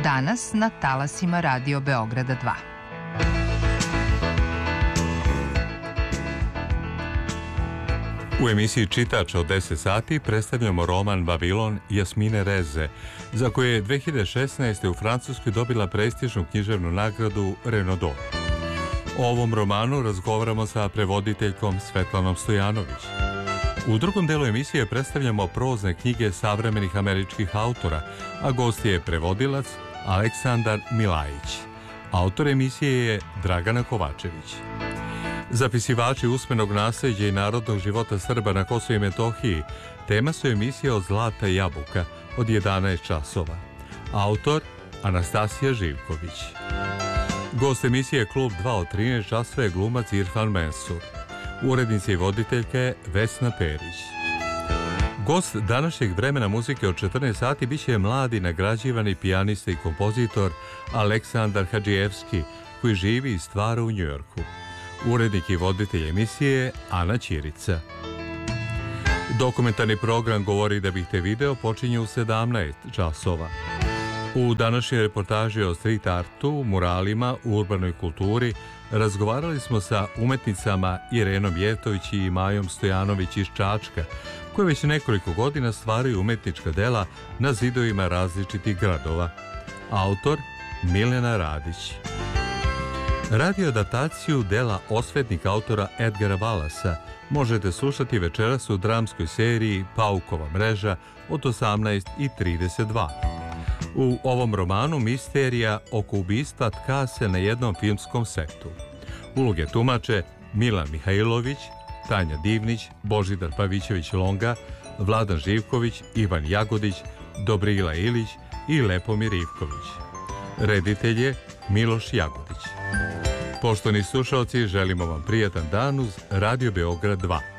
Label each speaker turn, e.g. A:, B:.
A: danas na talasima Radio Beograda 2.
B: U emisiji Čitač od 10 sati predstavljamo roman Vavilon Jasmine Reze, za koje je 2016. u Francuskoj dobila prestižnu književnu nagradu Renaudot. O ovom romanu razgovaramo sa prevoditeljkom Svetlanom Stojanović. U drugom delu emisije predstavljamo prozne knjige savremenih američkih autora, a gost je prevodilac Aleksandar Milajić. Autor emisije je Dragana Kovačević. Zapisivači usmenog nasleđa i narodnog života Srba na Kosovu i Metohiji tema su emisije od Zlata jabuka od 11 časova. Autor Anastasija Živković. Gost emisije Klub 2 od 13 časova je glumac Irfan Mensur. Urednica i voditeljka je Vesna Perić. Gost današnjeg vremena muzike od 14 sati biće mladi nagrađivani pijanista i kompozitor Aleksandar Hadžijevski, koji živi i stvara u Njujorku. Urednik i voditelj emisije je Ana Ćirica. Dokumentarni program Govori da bih te video počinje u 17 časova. U današnjoj reportaži o street artu, muralima, urbanoj kulturi razgovarali smo sa umetnicama Irenom Jetović i Majom Stojanović iz Čačka, koje već nekoliko godina stvaraju umetnička dela na zidovima različitih gradova. Autor Milena Radić. Radioadaptaciju dela Osvetnik autora Edgara Valasa možete slušati večeras u dramskoj seriji Paukova mreža od 18:32. U ovom romanu misterija oko ubistva tkase na jednom filmskom setu. Uloge tumače Milan Mihajlović, Tanja Divnić, Božidar Pavićević-Longa, Vladan Živković, Ivan Jagodić, Dobrila Ilić i Lepomir Ivković. Reditelj je Miloš Jagodić. Poštovani slušalci, želimo vam prijatan dan uz Radio Beograd 2.